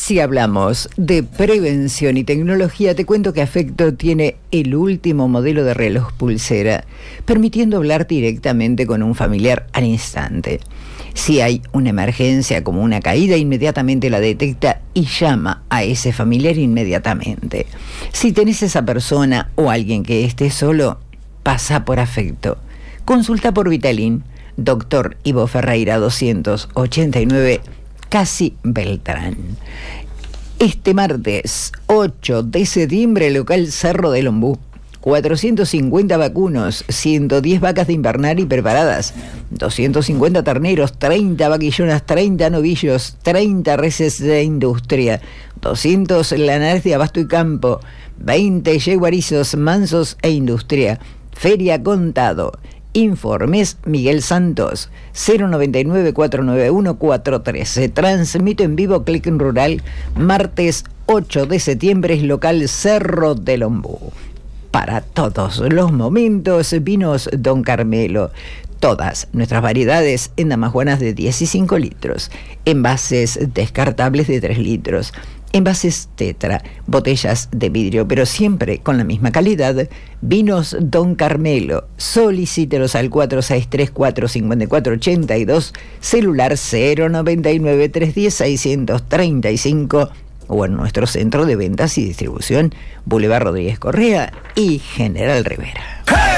Si hablamos de prevención y tecnología, te cuento que Afecto tiene el último modelo de reloj pulsera, permitiendo hablar directamente con un familiar al instante. Si hay una emergencia como una caída, inmediatamente la detecta y llama a ese familiar inmediatamente. Si tenés esa persona o alguien que esté solo, pasa por Afecto. Consulta por Vitalin, Dr. Ivo Ferreira 289, Casi Beltrán. Este martes 8 de septiembre, local Cerro del Ombú, 450 vacunos, 110 vacas de invernar y preparadas, 250 terneros, 30 vaquillonas, 30 novillos, 30 reses de industria, 200 lanares de abasto y campo, 20 yeguarizos mansos e industria. Feria Contado. Informes Miguel Santos, 099-491-413. Transmito en vivo Click en Rural, martes 8 de septiembre, es local Cerro del Ombú. Para todos los momentos, vinos Don Carmelo. Todas nuestras variedades en damajuanas de 10 y 5 litros, envases descartables de 3 litros, envases tetra, botellas de vidrio, pero siempre con la misma calidad. Vinos Don Carmelo. Solicítelos al 463-454-82, celular 099-310-635 o en nuestro centro de ventas y distribución, Boulevard Rodríguez Correa y General Rivera. ¡Hey!